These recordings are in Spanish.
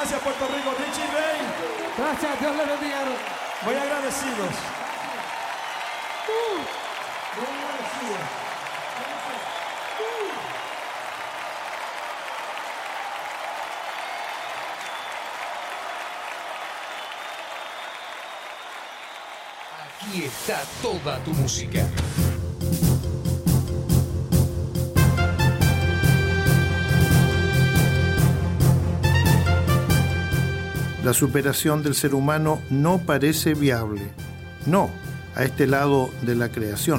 gracias Puerto Rico. Richie Ray. Gracias, Dios le bendiga. Muy agradecidos. Muy agradecidos. Aquí está toda tu música. La superación del ser humano no parece viable. No, a este lado de la creación.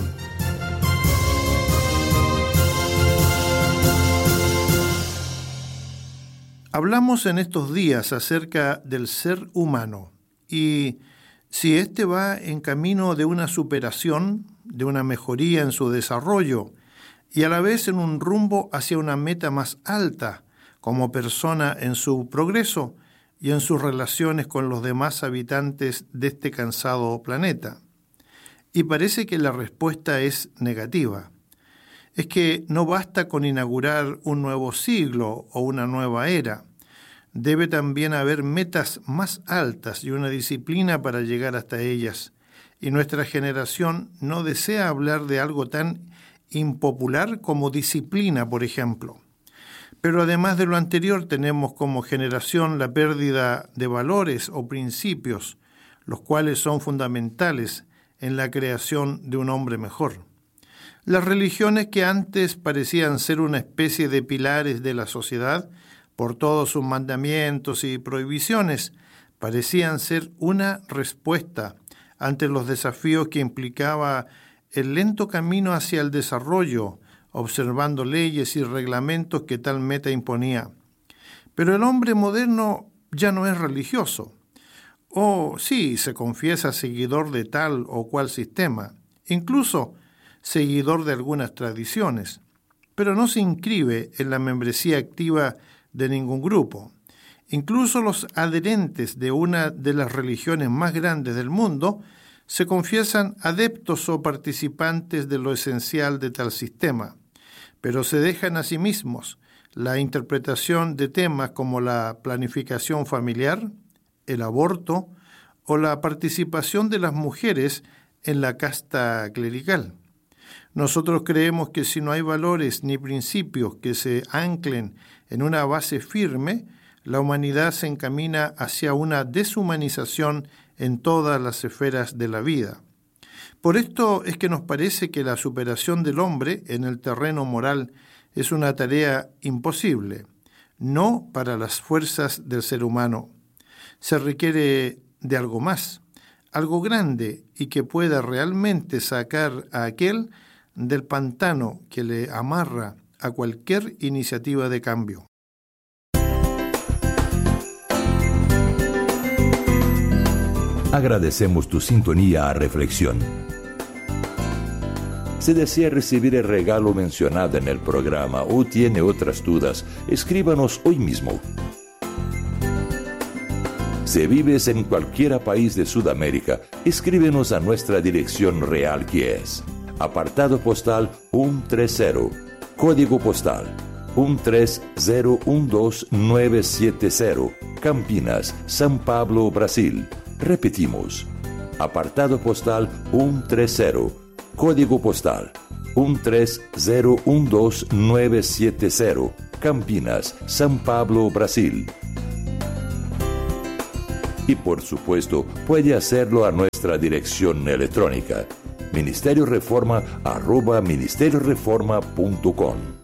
Hablamos en estos días acerca del ser humano y si éste va en camino de una superación, de una mejoría en su desarrollo y a la vez en un rumbo hacia una meta más alta como persona en su progreso y en sus relaciones con los demás habitantes de este cansado planeta. Y parece que la respuesta es negativa. Es que no basta con inaugurar un nuevo siglo o una nueva era. Debe también haber metas más altas y una disciplina para llegar hasta ellas. Y nuestra generación no desea hablar de algo tan impopular como disciplina, por ejemplo. Pero además de lo anterior, tenemos como generación la pérdida de valores o principios, los cuales son fundamentales en la creación de un hombre mejor. Las religiones que antes parecían ser una especie de pilares de la sociedad, por todos sus mandamientos y prohibiciones, parecían ser una respuesta ante los desafíos que implicaba el lento camino hacia el desarrollo, observando leyes y reglamentos que tal meta imponía. Pero el hombre moderno ya no es religioso. O sí, se confiesa seguidor de tal o cual sistema, incluso seguidor de algunas tradiciones, pero no se inscribe en la membresía activa de ningún grupo. Incluso los adherentes de una de las religiones más grandes del mundo se confiesan adeptos o participantes de lo esencial de tal sistema, pero se dejan a sí mismos la interpretación de temas como la planificación familiar, el aborto o la participación de las mujeres en la casta clerical. Nosotros creemos que si no hay valores ni principios que se anclen en una base firme, la humanidad se encamina hacia una deshumanización en todas las esferas de la vida. Por esto es que nos parece que la superación del hombre en el terreno moral es una tarea imposible, no para las fuerzas del ser humano. Se requiere de algo más, algo grande y que pueda realmente sacar a aquel del pantano que le amarra a cualquier iniciativa de cambio. Agradecemos tu sintonía a Reflexión. Si desea recibir el regalo mencionado en el programa o tiene otras dudas, escríbanos hoy mismo. Si vives en cualquier país de Sudamérica, escríbenos a nuestra dirección real que es apartado postal 130, código postal 13012970, Campinas, São Paulo, Brasil. Repetimos, apartado postal 130, código postal 13012970, Campinas, São Paulo, Brasil. Y por supuesto, puede hacerlo a nuestra dirección electrónica ministerioreforma@ministerioreforma.com.